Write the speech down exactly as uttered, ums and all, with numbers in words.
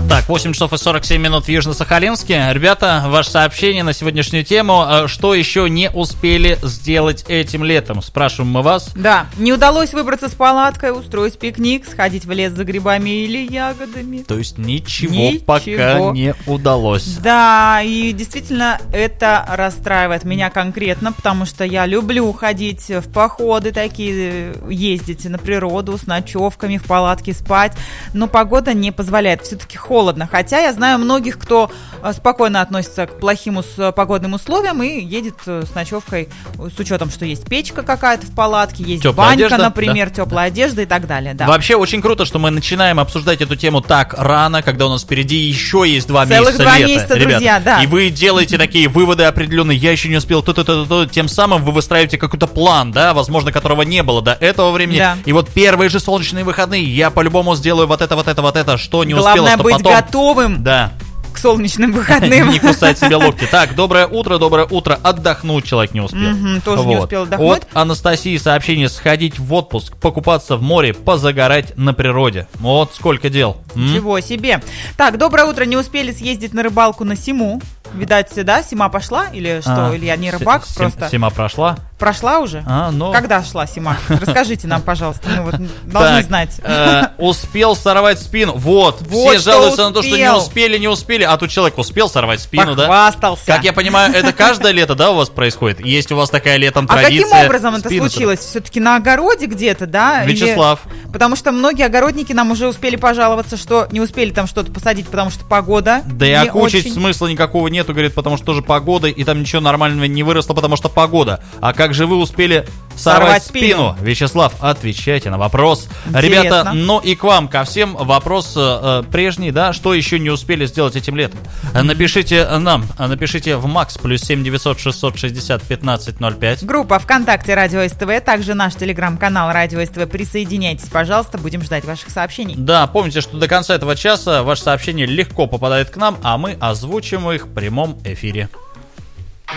Так, восемь часов и сорок семь минут в Южно-Сахалинске. Ребята, ваше сообщение на сегодняшнюю тему. Что еще не успели сделать этим летом? Спрашиваем мы вас. Да, не удалось выбраться с палаткой, устроить пикник, сходить в лес за грибами или ягодами. То есть ничего, Ничего. пока не удалось. Да, и действительно это расстраивает меня конкретно, потому что я люблю ходить в походы такие, ездить на природу с ночевками, в палатке спать, но погода не позволяет, все-таки холодно. Хотя я знаю многих, кто спокойно относится к плохим погодным условиям и едет с ночевкой с учетом, что есть печка какая-то в палатке, есть теплая банька, одежда, например, да, теплая да. одежда и так далее. Да. Вообще очень круто, что мы начинаем обсуждать эту тему так рано, когда у нас впереди еще есть два Целых месяца два лета, месяца, ребята. друзья, да. И вы делаете такие выводы определенные, я еще не успел, то-то-то-то, тем самым вы выстраиваете какой-то план, да, возможно, которого не было до этого времени. Да. И вот первые же солнечные выходные я по-любому сделаю вот это, вот это, вот это, что не Главное успела, что быть потом... готовым Да. к солнечным выходным. Не кусать себе локти. Так, доброе утро, доброе утро. Отдохнуть человек не успел. Мгм, тоже не успел отдохнуть. От Анастасии сообщение: сходить в отпуск, покупаться в море, позагорать на природе. Вот сколько дел. М? Чего себе. Так, доброе утро. Не успели съездить на рыбалку на Симу. Видать, да, Сима пошла? Или что? А, Или я не рыбак Сим- просто? Сима прошла. Прошла уже? А, ну... Когда шла Сима? Расскажите нам, пожалуйста. Мы вот должны Так, знать. э, успел сорвать спину. Вот, Вот все что жалуются на то, что не успел. успели, не успели. А тут человек успел сорвать спину, да? Похвастался. Как я понимаю, это каждое лето, да, у вас происходит? Есть у вас такая летом А традиция? каким образом это спину случилось? Все-таки на огороде где-то, да? Или- Вячеслав. Потому что многие огородники нам уже успели пожаловаться, что не успели там что-то посадить, потому что погода Да и не окучить очень. смысла никакого нету, говорит, потому что тоже погода, и там ничего нормального не выросло, потому что погода. А как же вы успели сорвать, Сорвать спину? спину. Вячеслав, отвечайте на вопрос. Интересно. Ребята, ну и к вам, ко всем вопрос э, прежний, да, что еще не успели сделать этим летом? Э, Напишите нам, э, напишите в Макс плюс семь девятьсот шестьсот шестьдесят пятнадцать ноль пять. Группа ВКонтакте Радио СТВ, также наш телеграм-канал Радио СТВ. Присоединяйтесь, пожалуйста, будем ждать ваших сообщений. Да, помните, что до конца этого часа ваше сообщение легко попадает к нам, а мы озвучим их в прямом эфире.